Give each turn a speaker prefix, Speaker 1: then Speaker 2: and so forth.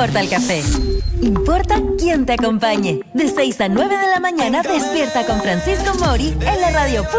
Speaker 1: importa el café. Importa quién te acompañe. De 6 a 9 de la mañana despierta con Francisco Mori en la radio